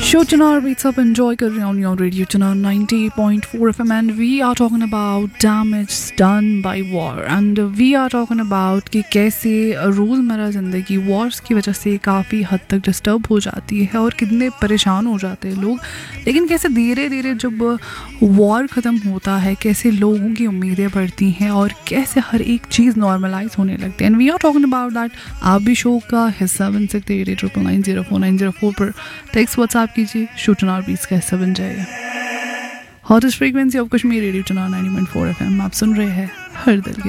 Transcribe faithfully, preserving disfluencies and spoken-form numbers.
Show Chinar beats up enjoy कर रहे हैं on your radio Chinar ninety point four F M and we are talking about damage done by war and we are talking about कि कैसे रोज़मर्रा ज़िंदगी wars की वजह से काफ़ी हद तक डिस्टर्ब हो जाती है और कितने परेशान हो जाते हैं लोग, लेकिन कैसे धीरे धीरे जब वॉर ख़त्म होता है कैसे लोगों की उम्मीदें बढ़ती हैं और कैसे हर एक चीज़ नॉर्मलाइज होने लगती है। And we are talking about that. आप भी शो का हिस्सा बन सकते हैं eight triple nine zero four nine zero four पर टेक्स्ट व्हाट्सएप कीजिए, शो चुनाव बीस का हिस्सा बन जाएगा। Hottest frequency of Kashmir radio चुनाव नाइंटी पॉइंट फोर एफएम आप सुन रहे हैं हर दिल की